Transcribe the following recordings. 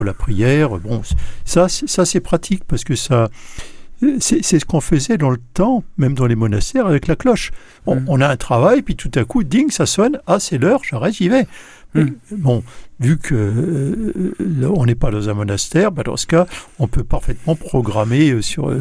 la prière. Bon, ça c'est pratique parce que ça, c'est ce qu'on faisait dans le temps, même dans les monastères, avec la cloche. On a un travail, puis tout à coup, ding, ça sonne. Ah, c'est l'heure, j'arrête, j'y vais. Bon, vu que on n'est pas dans un monastère, dans ce cas, on peut parfaitement programmer sur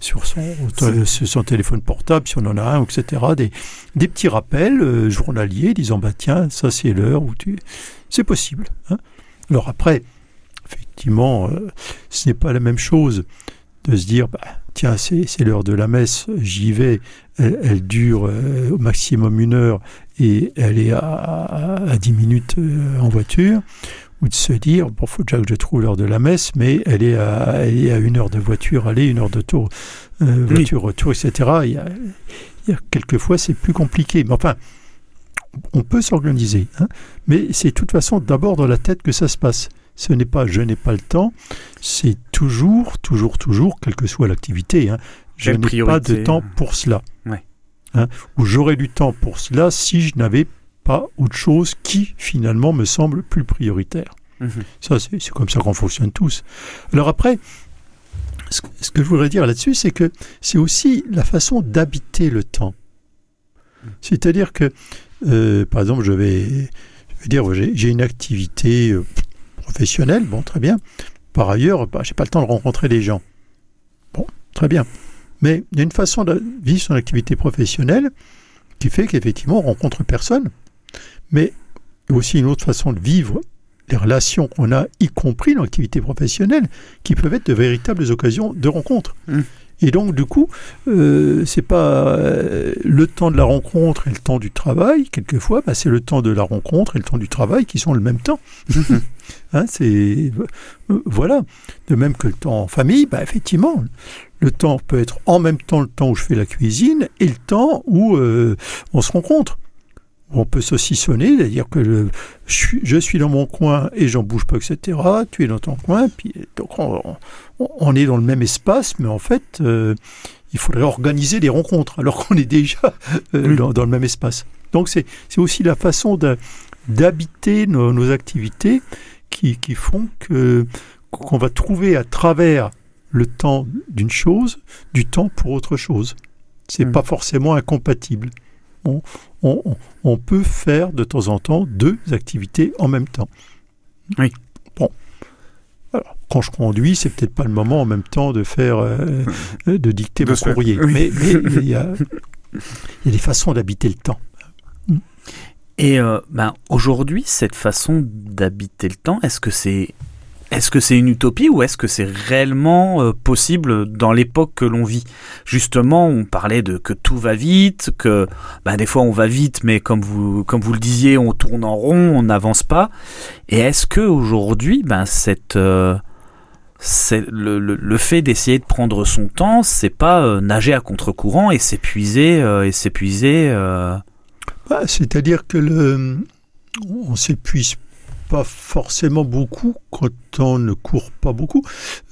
son téléphone portable, si on en a un, etc., des petits rappels journaliers disant tiens, ça c'est l'heure où c'est possible. Hein. Alors après, effectivement, ce n'est pas la même chose de se dire tiens, c'est l'heure de la messe, j'y vais, elle dure au maximum 1 heure et elle est à 10 minutes en voiture, ou de se dire, il faut déjà que je trouve l'heure de la messe, mais elle est à 1 heure de voiture aller, 1 heure de voiture-retour, etc. Il y a quelquefois, c'est plus compliqué. Mais enfin, on peut s'organiser. Hein, mais c'est de toute façon d'abord dans la tête que ça se passe. Ce n'est pas « je n'ai pas le temps », c'est toujours, quelle que soit l'activité, hein, je n'ai pas de temps pour cela. Ouais. Hein, ou j'aurais du temps pour cela si je n'avais pas autre chose qui, finalement, me semble plus prioritaire. Ça, c'est comme ça qu'on fonctionne tous. Alors après, ce que je voudrais dire là-dessus, c'est que c'est aussi la façon d'habiter le temps. C'est-à-dire que, par exemple, j'ai une activité professionnelle, bon, très bien. Par ailleurs, je n'ai pas le temps de rencontrer les gens. Bon, très bien. Mais il y a une façon de vivre son activité professionnelle qui fait qu'effectivement, on rencontre personne. Mais il y a aussi une autre façon de vivre les relations qu'on a, y compris dans l'activité professionnelle, qui peuvent être de véritables occasions de rencontre. Et donc, du coup, c'est pas le temps de la rencontre et le temps du travail, quelquefois, c'est le temps de la rencontre et le temps du travail qui sont le même temps. Hein, voilà. De même que le temps en famille, effectivement, le temps peut être en même temps le temps où je fais la cuisine et le temps où on se rencontre. On peut saucissonner, c'est-à-dire que je suis dans mon coin et j'en bouge pas, etc. Tu es dans ton coin, puis donc on est dans le même espace, mais en fait, il faudrait organiser des rencontres alors qu'on est déjà dans le même espace. Donc c'est aussi la façon d'habiter nos activités qui font qu'on va trouver à travers le temps d'une chose, du temps pour autre chose. C'est pas forcément incompatible. On peut faire de temps en temps 2 activités en même temps. Oui. Bon. Alors, quand je conduis, c'est peut-être pas le moment en même temps de faire, de dicter mon courrier. Oui. Mais il y a des façons d'habiter le temps. Et aujourd'hui, cette façon d'habiter le temps, est-ce que c'est une utopie ou est-ce que c'est réellement possible dans l'époque que l'on vit ? Justement, on parlait que tout va vite, que des fois on va vite, mais comme vous le disiez, on tourne en rond, on n'avance pas. Et est-ce qu'aujourd'hui, le fait d'essayer de prendre son temps, c'est pas nager à contre-courant et s'épuiser c'est-à-dire que on s'épuise pas forcément beaucoup quand on ne court pas beaucoup.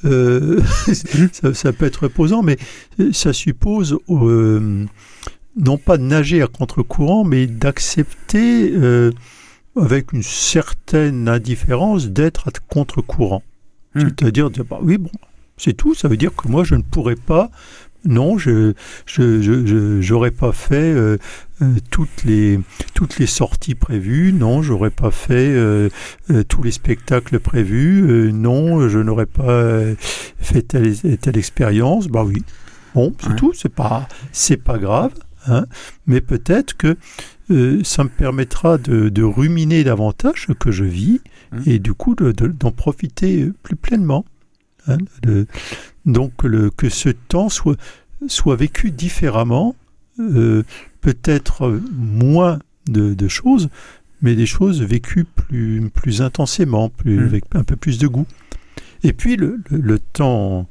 Ça peut être reposant, mais ça suppose non pas de nager à contre-courant, mais d'accepter avec une certaine indifférence d'être à contre-courant. C'est-à-dire, oui, bon, c'est tout, ça veut dire que moi je ne pourrais pas. Non, je j'aurais pas fait toutes les sorties prévues. Non, j'aurais pas fait tous les spectacles prévus. Non, je n'aurais pas fait telle expérience. Oui. Bon, c'est tout. C'est pas grave. Hein, mais peut-être que ça me permettra de ruminer davantage ce que je vis et du coup d'en profiter plus pleinement. Hein, donc que ce temps soit vécu différemment, peut-être moins de choses, mais des choses vécues plus intensément, avec un peu plus de goût. Et puis le temps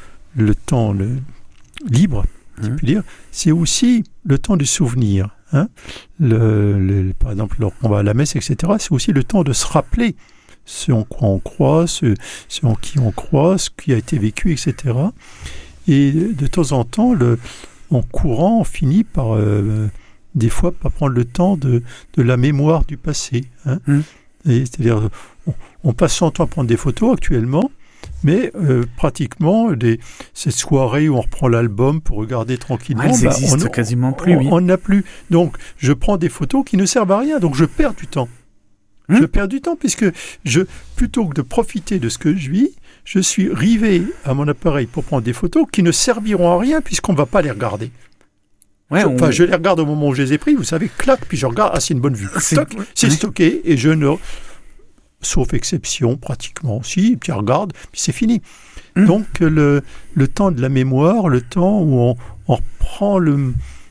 libre, si je puis dire, c'est aussi le temps du souvenir. Hein. Par exemple, lorsqu'on va à la messe, etc., c'est aussi le temps de se rappeler ce en quoi on croit, ce en qui on croit, ce qui a été vécu, etc. Et de temps en temps, en courant, on finit par, des fois, par prendre le temps de la mémoire du passé. Hein. Et c'est-à-dire, on passe son temps à prendre des photos actuellement, mais pratiquement cette soirée où on reprend l'album pour regarder tranquillement, elles n'existent quasiment plus. On n'a plus. Donc, je prends des photos qui ne servent à rien, donc je perds du temps. Je perds du temps puisque plutôt que de profiter de ce que je vis, je suis rivé à mon appareil pour prendre des photos qui ne serviront à rien puisqu'on ne va pas les regarder. Je les regarde au moment où je les ai pris, vous savez, clac, puis je regarde, c'est une bonne vue. C'est stocké et je ne... Sauf exception, pratiquement aussi, puis je regarde, puis c'est fini. Donc le temps de la mémoire, le temps où on prend le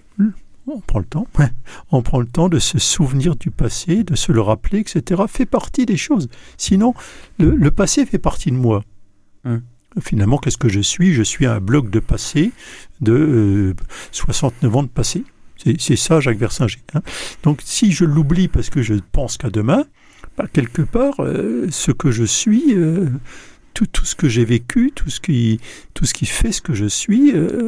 temps de se souvenir du passé, de se le rappeler, etc., fait partie des choses. Sinon, le passé fait partie de moi. Finalement, qu'est-ce que je suis ? Je suis un bloc de passé de 69 ans de passé. C'est ça, Jacques Versinger. Donc, si je l'oublie parce que je pense qu'à demain, quelque part, ce que je suis, tout ce que j'ai vécu, tout ce qui fait ce que je suis,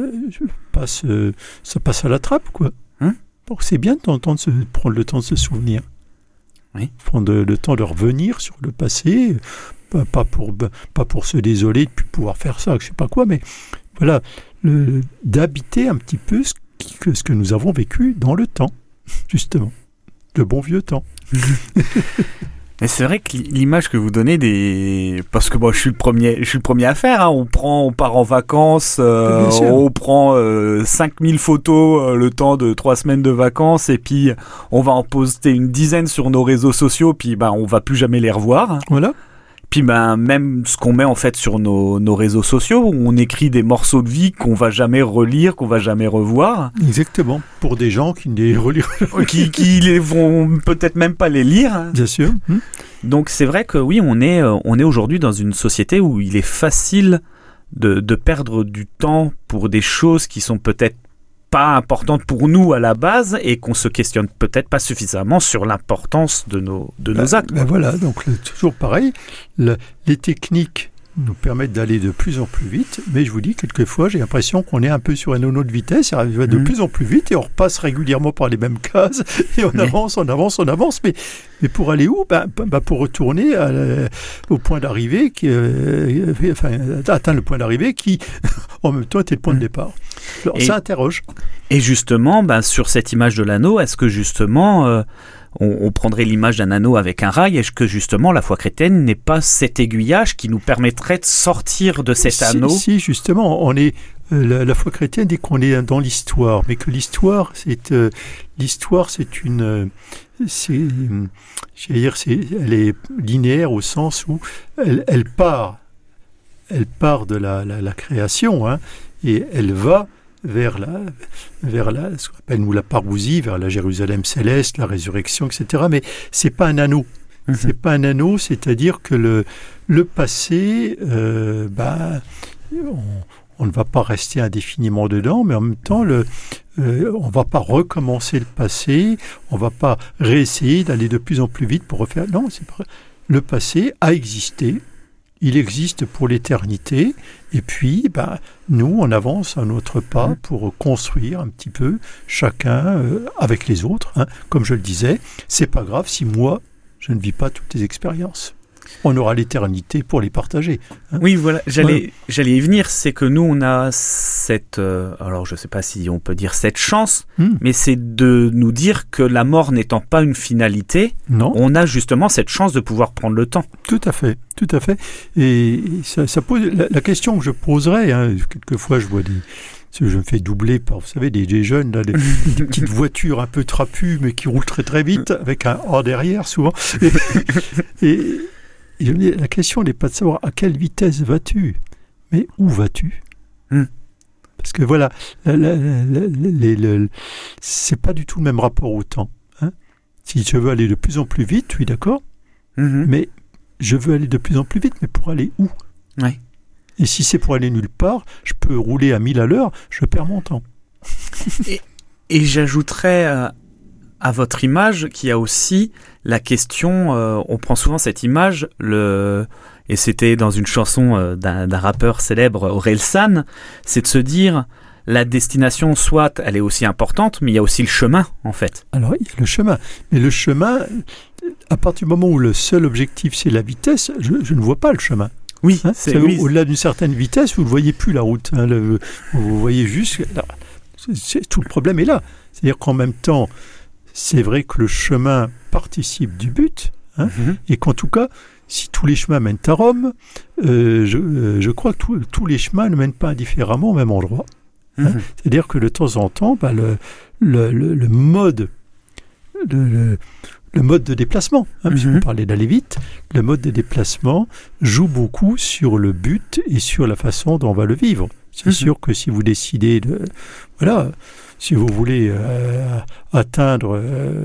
ça passe à la trappe, quoi. Donc, c'est bien d'entendre prendre le temps de se souvenir. Oui. Prendre le temps de revenir sur le passé, pas pour se désoler de ne plus pouvoir faire ça, je ne sais pas quoi, mais voilà, d'habiter un petit peu ce que nous avons vécu dans le temps, justement, le bon vieux temps. Mais c'est vrai que l'image que vous donnez parce que moi je suis le premier à faire, on part en vacances, on prend 5000 photos le temps de 3 semaines de vacances et puis on va en poster une dizaine sur nos réseaux sociaux puis on va plus jamais les revoir. Voilà. Puis même ce qu'on met en fait sur nos réseaux sociaux, où on écrit des morceaux de vie qu'on va jamais relire, qu'on va jamais revoir. Exactement. Pour des gens qui ne les reliront qui les vont peut-être même pas les lire. Bien sûr. Donc c'est vrai que oui, on est aujourd'hui dans une société où il est facile de perdre du temps pour des choses qui sont peut-être pas importantes pour nous à la base et qu'on se questionne peut-être pas suffisamment sur l'importance de nos actes. Voilà, donc toujours pareil, les techniques nous permettent d'aller de plus en plus vite, mais je vous dis, quelquefois, j'ai l'impression qu'on est un peu sur un nono de vitesse, ça va de plus en plus vite et on repasse régulièrement par les mêmes cases et on avance, mais pour aller où ? Pour retourner au point d'arrivée, atteindre le point d'arrivée qui, en même temps, était le point de départ. Alors, ça interroge. Et justement, sur cette image de l'anneau, est-ce que justement... on prendrait l'image d'un anneau avec un rail, est-ce que justement la foi chrétienne n'est pas cet aiguillage qui nous permettrait de sortir de cet anneau ? Si, justement, on est la foi chrétienne dit qu'on est dans l'histoire, mais que l'histoire c'est une, elle est linéaire au sens où elle part de la création, et elle va vers ce qu'on appelle nous la parousie, vers la Jérusalem céleste, la résurrection, etc. Mais c'est pas un anneau. C'est pas un anneau, c'est-à-dire que le passé, on ne va pas rester indéfiniment dedans, mais en même temps, on va pas recommencer le passé, on va pas réessayer d'aller de plus en plus vite pour refaire. Non, c'est pas. Le passé a existé. Il existe pour l'éternité, et puis nous, on avance à notre pas pour construire un petit peu chacun avec les autres. Comme je le disais, c'est pas grave si moi, je ne vis pas toutes les expériences. On aura l'éternité pour les partager. Oui, voilà, j'allais y venir, c'est que nous, on a cette... alors, je ne sais pas si on peut dire cette chance, mais c'est de nous dire que la mort n'étant pas une finalité, on a justement cette chance de pouvoir prendre le temps. Tout à fait. Et ça pose la question que je poserais, quelquefois je vois je me fais doubler par, vous savez, des jeunes, là, des petites voitures un peu trapues, mais qui roulent très très vite, avec un A derrière souvent. Et je me dis, la question n'est pas de savoir à quelle vitesse vas-tu, mais où vas-tu ? Parce que voilà, c'est pas du tout le même rapport au temps. Si je veux aller de plus en plus vite, oui, d'accord, mais je veux aller de plus en plus vite, mais pour aller où ? Oui. Et si c'est pour aller nulle part, je peux rouler à 1000 à l'heure, je perds mon temps. Et j'ajouterais à votre image qu'il y a aussi la question, on prend souvent cette image, et c'était dans une chanson d'un rappeur célèbre, Orelsan, c'est de se dire, la destination, soit elle est aussi importante, mais il y a aussi le chemin, en fait. Alors, il y a le chemin. Mais le chemin, à partir du moment où le seul objectif c'est la vitesse, je ne vois pas le chemin. Oui, au-delà d'une certaine vitesse, vous ne voyez plus la route. Vous voyez juste... tout le problème est là. C'est-à-dire qu'en même temps, c'est vrai que le chemin participe du but, et qu'en tout cas, si tous les chemins mènent à Rome, je crois que tous les chemins ne mènent pas indifféremment au même endroit. C'est-à-dire que de temps en temps, le mode de déplacement, puisqu'on parlait d'aller vite, le mode de déplacement joue beaucoup sur le but et sur la façon dont on va le vivre. C'est sûr que si vous décidez si vous voulez atteindre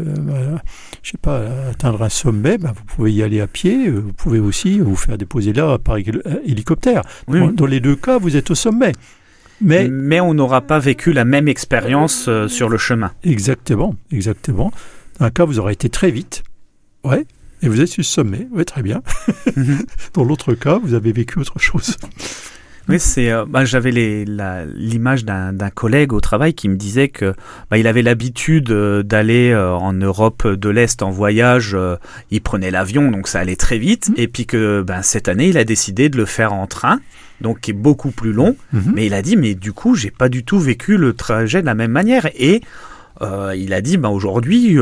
un sommet, vous pouvez y aller à pied, vous pouvez aussi vous faire déposer là par hélicoptère. Dans les deux cas, vous êtes au sommet. Mais on n'aura pas vécu la même expérience sur le chemin. Exactement. Dans un cas, vous aurez été très vite, et vous êtes sur le sommet, très bien. Dans l'autre cas, vous avez vécu autre chose. Oui, j'avais l'image d'un collègue au travail qui me disait que il avait l'habitude d'aller en Europe de l'Est en voyage. Il prenait l'avion, donc ça allait très vite. Et puis que cette année, il a décidé de le faire en train, donc qui est beaucoup plus long. Mais il a dit, mais du coup, j'ai pas du tout vécu le trajet de la même manière. Et il a dit, aujourd'hui,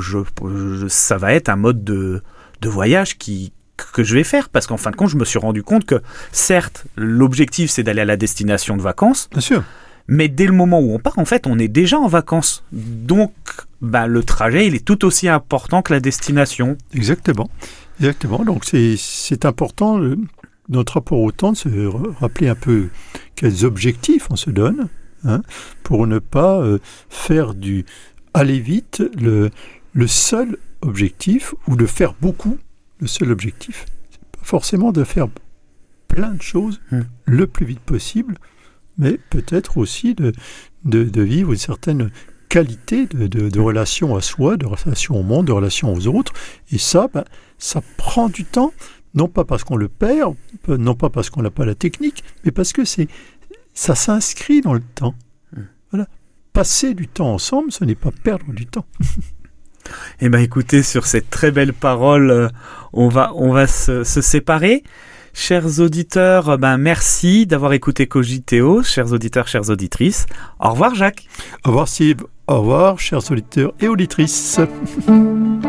ça va être un mode de voyage que je vais faire, parce qu'en fin de compte, je me suis rendu compte que, certes, l'objectif, c'est d'aller à la destination de vacances. Bien sûr. Mais dès le moment où on part, en fait, on est déjà en vacances. Donc, le trajet, il est tout aussi important que la destination. Exactement. Donc, c'est important, notre rapport au temps, de se rappeler un peu quels objectifs on se donne, pour ne pas faire du aller vite le seul objectif, ou de faire beaucoup le seul objectif. C'est pas forcément de faire plein de choses le plus vite possible, mais peut-être aussi de vivre une certaine qualité de relation à soi, de relation au monde, de relation aux autres. Et ça, ça prend du temps, non pas parce qu'on le perd, non pas parce qu'on n'a pas la technique, mais parce que ça s'inscrit dans le temps. Voilà. Passer du temps ensemble, ce n'est pas perdre du temps. Eh bien, écoutez, sur cette très belle parole, on va se séparer. Chers auditeurs, merci d'avoir écouté Cogiteo. Chers auditeurs, chères auditrices. Au revoir, Jacques. Au revoir, Steve. Au revoir, chers auditeurs et auditrices.